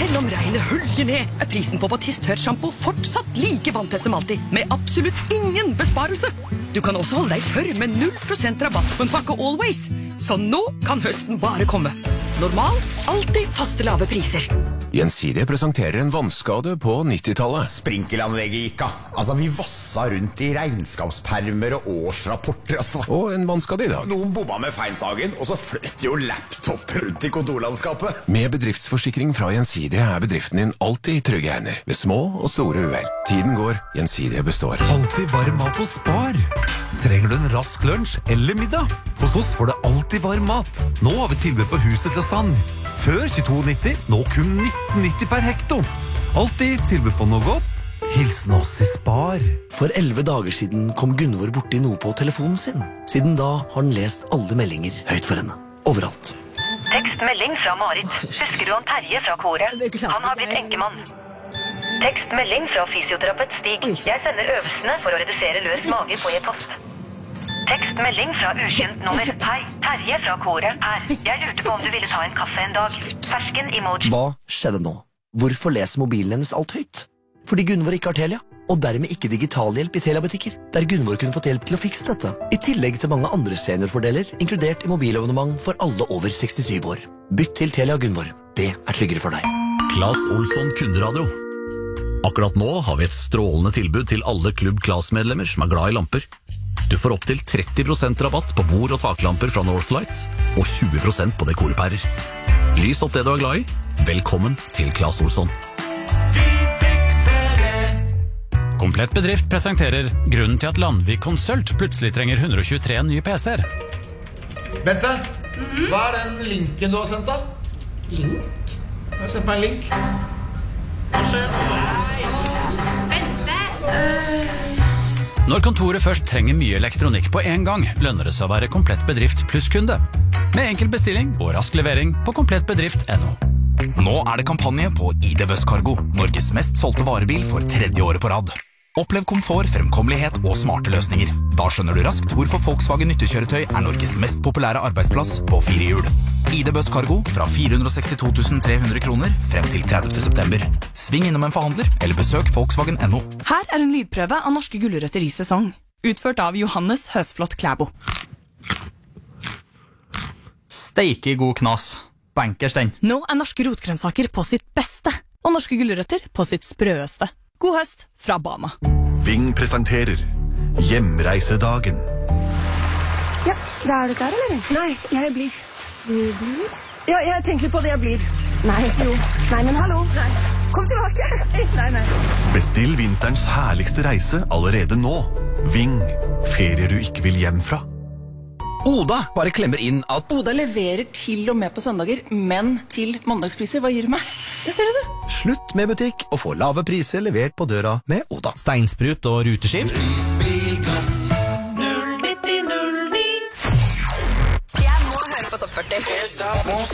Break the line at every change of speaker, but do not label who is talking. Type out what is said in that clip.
Selv om regnet høljer ned, er prisen på Batiste tørrshampoo fortsatt like vanntett som alltid, med absolutt ingen besparelse. Du kan også holde deg tørr med 0% rabatt på en pakke Always. Så nå kan høsten bare komme. Normal, alltid faste lave priser.
Gjensidige presenterer en vannskade på 90-tallet.
Sprinkelanlegget gikk av. Altså, vi vassa rundt i regnskapspermer og årsrapporter.
Og en vannskade i dag.
Noen bomma med feinsagen, og så fløt jo laptop rundt i kontorlandskapet.
Med bedriftsforsikring fra Gjensidige er bedriften din alltid i trygge hender. Ved små og store uhell. Tiden går, Gjensidige består.
Alltid varm mat hos Spar. Trenger du en rask lunsj eller middag? Hos oss får du alltid varm mat. Nå har vi tilbud på huset til sand. Før 22,90, nå kun 19,90 per hekto. Alltid tilbud på noe godt. Hilsen oss i Spar.
For 11 dager siden kom Gunvor borti noe på telefonen sin. Siden da har han lest alle meldinger høyt for henne. Overalt.
Tekstmelding fra Marit. Husker du han Terje fra koret? Han har blitt enkemann. Tekstmelding fra fysioterapeut Stig. Jeg sender øvelsene for å redusere løs mage på e-post. Tekstmelding fra ukjent nummer. Hei, Terje fra koret her. Jeg lurte på om du ville ta en kaffe en dag. Fersken emoji.
Hva skjedde nå? Hvorfor leser mobilen hennes alt høyt? Fordi Gunvor ikke har Telia, og dermed ikke digitalhjelp i Telia-butikker, der Gunvor kunne fått hjelp til å fikse dette. I tillegg til mange andre seniorfordeler, inkludert i mobilabonnement for alle over 67 år. Bytt til Telia Gunvor. Det er tryggere for deg.
Claes Olsson Kunderadio. Akkurat nå har vi et strålende tilbud til alle Klubb Claes-medlemmer som er glad i lamper. Du får opp til 30% rabatt på bord- og taklamper fra Northlight, og 20% på dekorpærer. Lys opp det du er glad i. Velkommen til Claes Olsson.
Vi fikser det! Komplett Bedrift presenterer grunnen til at Landvik Konsult plutselig trenger 123 nye PC-er.
Bente, hva er den linken du har sendt da?
Link?
Jeg har sendt meg en link.
Hva skjer? Når kontoret først trenger mye elektronikk på en gang, lønner det seg å være Komplett Bedrift pluss-kunde. Med enkel bestilling og rask levering på komplettbedrift.no.
Nå er det kampanje på ID Busscargo, Norges mest solgte varebil for 3. året på rad. Opplev komfort, fremkommelighet og smarte løsninger. Da skjønner du raskt hvorfor Volkswagen nyttekjøretøy er Norges mest populære arbeidsplass på 4 hjul. ID Busscargo fra 462 300 kroner frem til 30. september. Sving innom en forhandler eller besøk Volkswagen.no.
Her er en lydprøve av norske gulrøtter i sesong. Utført av Johannes Høsflot Klæbo.
Steike god knas. Bankers den.
Nå er norske rotgrønnsaker på sitt beste, og norske gulrøtter på sitt sprøeste. God høst fra Bama.
Ving presenterer Hjemreisedagen.
Ja, da er du klar, eller? Nei, jeg blir. Du blir? Ja, jeg tenker på det jeg blir. Nei, jo. Nei, men hallo. Nei. Kom tilbake. Nei.
Bestill vinterens herligste reise allerede nå. Ving. Ferier du ikke vil hjem fra.
Oda bare klemmer inn at
Oda leverer til og med på søndager, men til mandagspriser. Hva gir du meg? Det ser du.
Slutt med butikk og få lave priser levert på døra med Oda. Steinsprut og ruteskift.
Prisbilgass
09009. Jeg må høre på Topp 40.